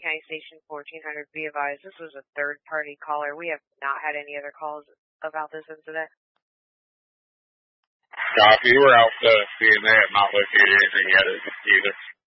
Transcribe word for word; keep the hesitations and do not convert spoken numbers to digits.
County Station fourteen hundred, be advised, this was a third-party caller. We have not had any other calls about this incident. Copy. We're out uh, seeing they have not located anything yet either.